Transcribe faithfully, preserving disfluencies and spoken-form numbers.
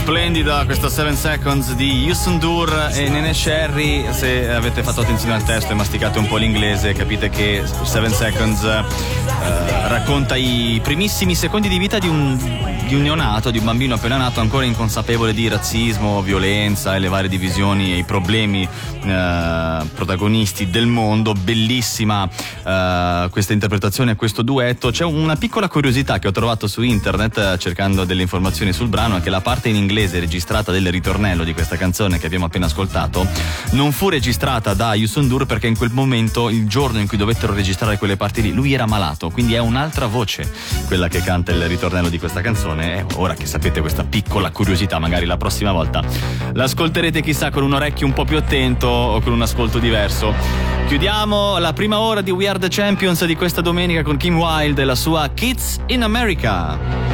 Splendida questa seven seconds di Youssou N'Dour e Neneh Cherry. Se avete fatto attenzione al testo e masticate un po' l'inglese, capite che seven seconds eh, racconta i primissimi secondi di vita di un, di un neonato, di un bambino appena nato, ancora inconsapevole di razzismo, violenza e le varie divisioni e i problemi eh, protagonisti del mondo. Bellissima eh, questa interpretazione e questo duetto. C'è una piccola curiosità che ho trovato su internet eh, cercando delle informazioni sul brano, è che la parte in inglese registrata del ritornello di questa canzone che abbiamo appena ascoltato non fu registrata da Youssou N'Dour perché in quel momento, il giorno in cui dovettero registrare quelle parti lì, lui era malato, quindi è un'altra voce quella che canta il ritornello di questa canzone. E ora che sapete questa piccola curiosità, magari la prossima volta l'ascolterete chissà con un orecchio un po' più attento o con un ascolto diverso. Chiudiamo la prima ora di We Are The Champions di questa domenica con Kim Wilde e la sua Kids in America.